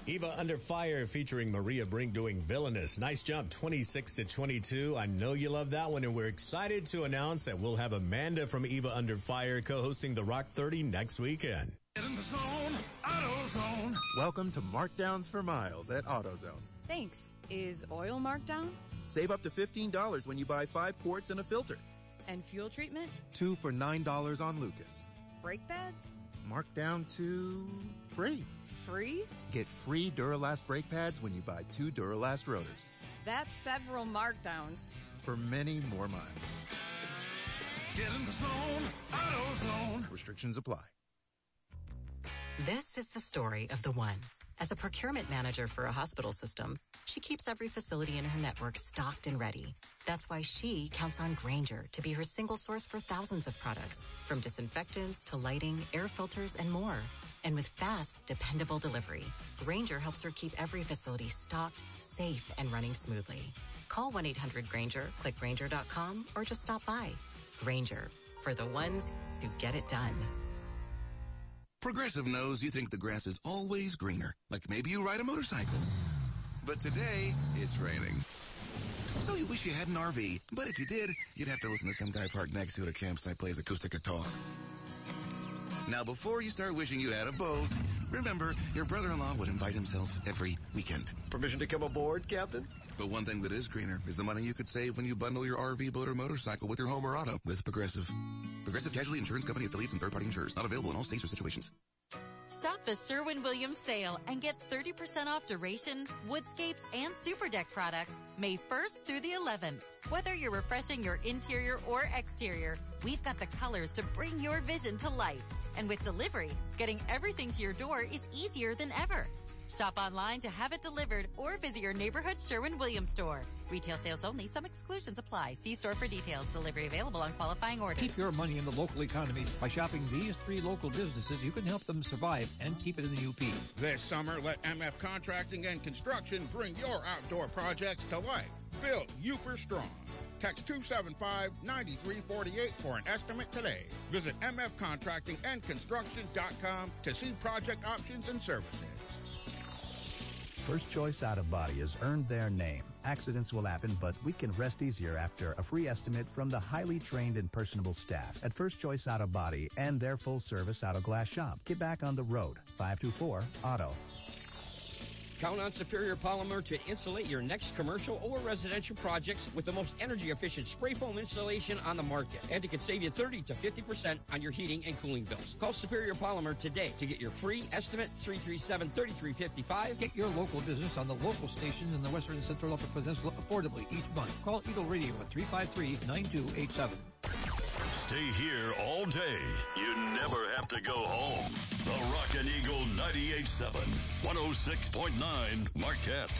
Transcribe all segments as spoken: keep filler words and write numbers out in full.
Eva Under Fire featuring Maria Brink doing Villainous. Nice jump, twenty-six to twenty-two. I know you love that one, and we're excited to announce that we'll have Amanda from Eva Under Fire co-hosting the Rock thirty next weekend. Get in the zone, AutoZone. Welcome to Markdowns for Miles at AutoZone. Thanks. Is oil marked down? Save up to fifteen dollars when you buy five quarts and a filter. And fuel treatment? Two for nine dollars on Lucas. Brake pads? Marked down to free. Free? Get free Duralast brake pads when you buy two Duralast rotors. That's several markdowns. For many more miles. Get in the zone, AutoZone. Restrictions apply. This is the story of the one. As a procurement manager for a hospital system, she keeps every facility in her network stocked and ready. That's why she counts on Grainger to be her single source for thousands of products, from disinfectants to lighting, air filters, and more. And with fast, dependable delivery, Grainger helps her keep every facility stocked, safe, and running smoothly. Call one eight hundred Grainger, click Grainger dot com, or just stop by. Grainger, for the ones who get it done. Progressive knows you think the grass is always greener, like maybe you ride a motorcycle. But today, it's raining. So you wish you had an R V, but if you did, you'd have to listen to some guy parked next to you at a campsite plays acoustic guitar. Now, before you start wishing you had a boat, remember, your brother-in-law would invite himself every weekend. Permission to come aboard, Captain? But one thing that is greener is the money you could save when you bundle your R V, boat, or motorcycle with your home or auto with Progressive. Progressive Casualty Insurance Company affiliates and third-party insurers. Not available in all states or situations. Shop the Sherwin-Williams sale and get thirty percent off duration, woodscapes, and super deck products May first through the eleventh. Whether you're refreshing your interior or exterior, we've got the colors to bring your vision to life. And with delivery, getting everything to your door is easier than ever. Shop online to have it delivered or visit your neighborhood Sherwin-Williams store. Retail sales only. Some exclusions apply. See store for details. Delivery available on qualifying orders. Keep your money in the local economy. By shopping these three local businesses, you can help them survive and keep it in the U P. This summer, let M F Contracting and Construction bring your outdoor projects to life. Build Uper Strong. Text two seven five, nine three four eight for an estimate today. Visit M F Contracting and Construction dot com to see project options and services. First Choice Auto Body has earned their name. Accidents will happen, but we can rest easier after a free estimate from the highly trained and personable staff at First Choice Auto Body and their full-service auto glass shop. Get back on the road. five two four auto. Count on Superior Polymer to insulate your next commercial or residential projects with the most energy-efficient spray foam insulation on the market. And it can save you thirty to fifty percent on your heating and cooling bills. Call Superior Polymer today to get your free estimate, three three seven, three three five five. Get your local business on the local stations in the Western and Central Upper Peninsula affordably each month. Call Eagle Radio at three five three, nine two eight seven. Stay here all day. You never have to go home. The Rockin' Eagle ninety-eight point seven, one oh six point nine Marquette.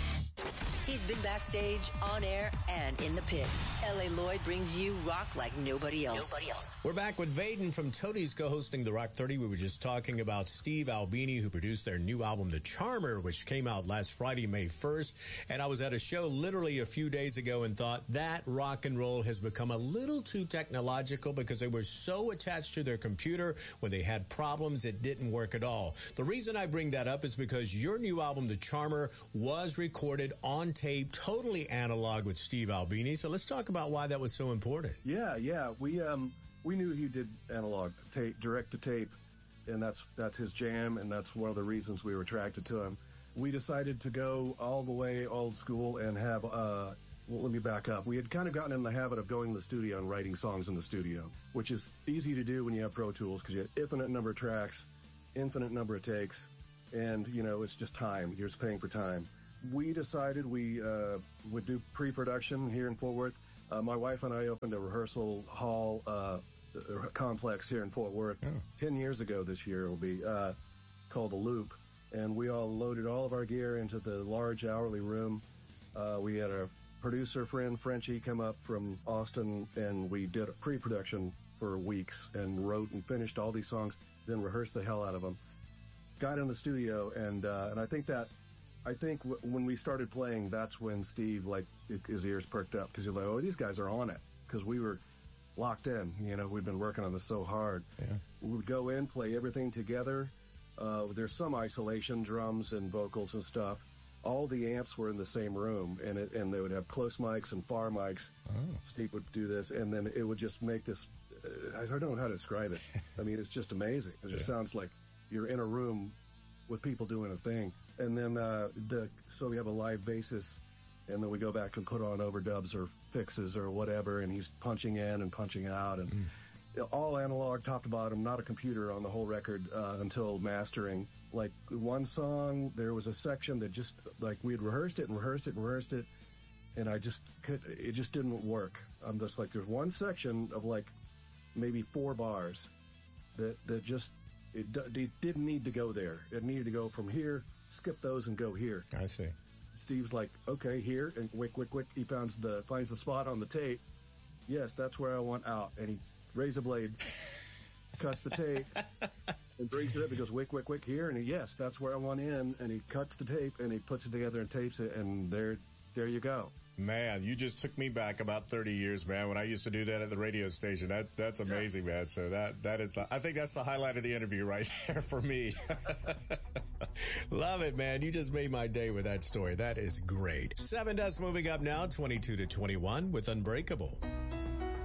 He's been backstage, on air, and in the pit. L A. Lloyd brings you rock like nobody else. Nobody else. We're back with Vaden from Toadies co-hosting the Rock thirty. We were just talking about Steve Albini, who produced their new album, The Charmer, which came out last Friday, May first. And I was at a show literally a few days ago and thought that rock and roll has become a little too technological because they were so attached to their computer. When they had problems, it didn't work at all. The reason I bring that up is because your new album, The Charmer, was recorded on tape, totally analog with Steve Albini. So let's talk about why that was so important. Yeah, yeah. We um we knew he did analog tape, direct to tape, and that's that's his jam, and that's one of the reasons we were attracted to him. We decided to go all the way old school and have uh well, let me back up. We had kind of gotten in the habit of going to the studio and writing songs in the studio, which is easy to do when you have Pro Tools because you have infinite number of tracks, infinite number of takes, and you know, it's just time. You're just paying for time. We decided we uh, would do pre-production here in Fort Worth. Uh, my wife and I opened a rehearsal hall uh, complex here in Fort Worth oh. ten years ago this year. It will be uh, called The Loop. And we all loaded all of our gear into the large hourly room. Uh, we had a producer friend, Frenchie, come up from Austin, and we did a pre-production for weeks and wrote and finished all these songs, then rehearsed the hell out of them. Got in the studio, and uh, and I think that I think w- when we started playing, that's when Steve, like, his ears perked up, because he's like, oh, these guys are on it, because we were locked in. You know, we'd been working on this so hard. Yeah. We would go in, play everything together, Uh, there's some isolation, drums and vocals and stuff. All the amps were in the same room, and it, and they would have close mics and far mics. Oh. Steve would do this, and then it would just make this. Uh, I don't know how to describe it. I mean, it's just amazing. It just yeah. sounds like you're in a room with people doing a thing. And then uh, the so we have a live bassist, and then we go back and put on overdubs or fixes or whatever, and he's punching in and punching out, and mm. all analog, top to bottom, not a computer on the whole record uh, until mastering. Like one song, there was a section that just, like, we had rehearsed it and rehearsed it and rehearsed it, and I just could, it just didn't work. I'm just like, there's one section of like maybe four bars that, that just, it, it didn't need to go there. It needed to go from here, skip those and go here. I see. Steve's like, okay, here, and wick, wick, wick. He finds the, finds the spot on the tape. Yes, that's where I want out. And he razor blade, cuts the tape, and brings it up. He goes, wick, wick, wick, here. And he, yes, that's where I want in. And he cuts the tape, and he puts it together and tapes it, and there, there you go. Man, you just took me back about thirty years, man, when I used to do that at the radio station. That's that's amazing, yeah. man. So that that is the, I think that's the highlight of the interview right there for me. Love it, man. You just made my day with that story. That is great. Seven Dust moving up now, twenty-two to twenty-one with Unbreakable.